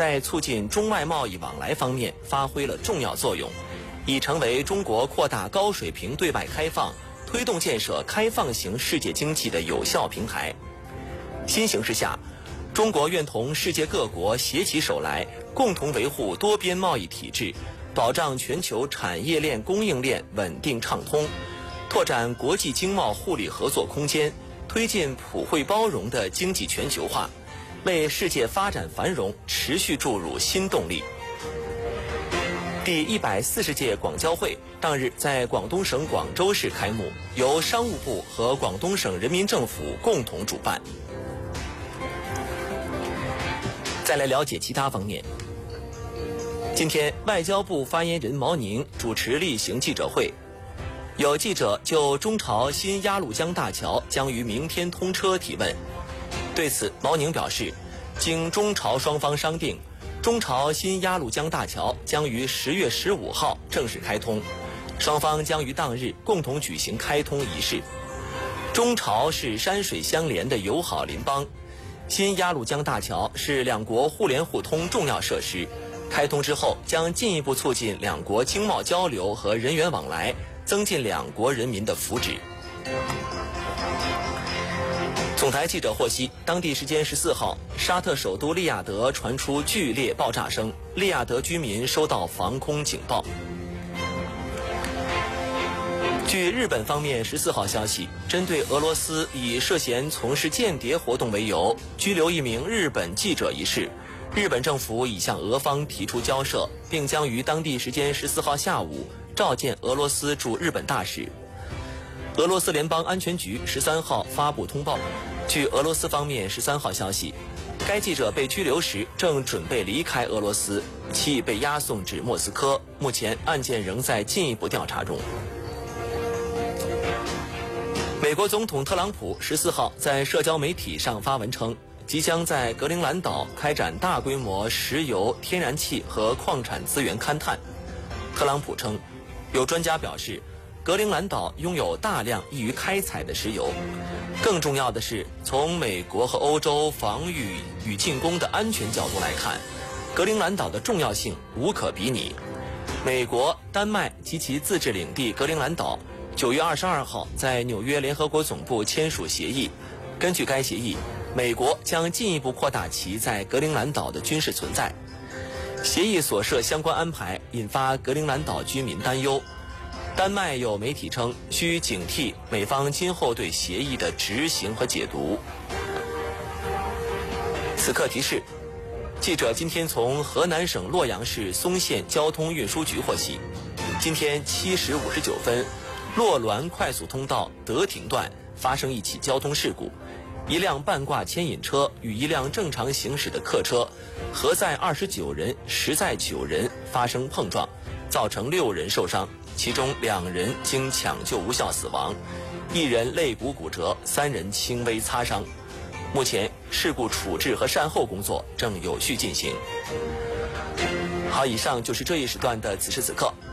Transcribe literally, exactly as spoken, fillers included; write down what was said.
在促进中外贸易往来方面发挥了重要作用，已成为中国扩大高水平对外开放、推动建设开放型世界经济的有效平台。新形势下，中国愿同世界各国携起手来，共同维护多边贸易体制，保障全球产业链供应链稳定畅通，拓展国际经贸互利合作空间，推进普惠包容的经济全球化，为世界发展繁荣持续注入新动力。第一百四十届广交会当日在广东省广州市开幕，由商务部和广东省人民政府共同主办。再来了解其他方面。今天，外交部发言人毛宁主持例行记者会，有记者就中朝新鸭绿江大桥将于明天通车提问。对此，毛宁表示，经中朝双方商定，中朝新鸭绿江大桥将于十月十五号正式开通，双方将于当日共同举行开通仪式。中朝是山水相连的友好邻邦，新鸭绿江大桥是两国互联互通重要设施，开通之后将进一步促进两国经贸交流和人员往来，增进两国人民的福祉。总台记者获悉，当地时间十四号，沙特首都利雅得传出剧烈爆炸声，利雅得居民收到防空警报。据日本方面十四号消息，针对俄罗斯以涉嫌从事间谍活动为由拘留一名日本记者一事，日本政府已向俄方提出交涉，并将于当地时间十四号下午召见俄罗斯驻日本大使。俄罗斯联邦安全局十三号发布通报，据俄罗斯方面十三号消息，该记者被拘留时正准备离开俄罗斯，其已被押送至莫斯科，目前案件仍在进一步调查中。美国总统特朗普十四号在社交媒体上发文称，即将在格陵兰岛开展大规模石油、天然气和矿产资源勘探。特朗普称，有专家表示，格陵兰岛拥有大量易于开采的石油。更重要的是，从美国和欧洲防御与进攻的安全角度来看，格陵兰岛的重要性无可比拟。美国、丹麦及其自治领地格陵兰岛九月二十二号在纽约联合国总部签署协议。根据该协议，美国将进一步扩大其在格陵兰岛的军事存在。协议所涉相关安排引发格陵兰岛居民担忧。丹麦有媒体称，需警惕美方今后对协议的执行和解读。此刻提示，记者今天从河南省洛阳市嵩县交通运输局获悉，今天七时五十九分，洛滦快速通道德亭段发生一起交通事故，一辆半挂牵引车与一辆正常行驶的客车合载二十九人、实载九人发生碰撞，造成六人受伤，其中两人经抢救无效死亡，一人肋骨骨折，三人轻微擦伤。目前事故处置和善后工作正有序进行。好，以上就是这一时段的此时此刻。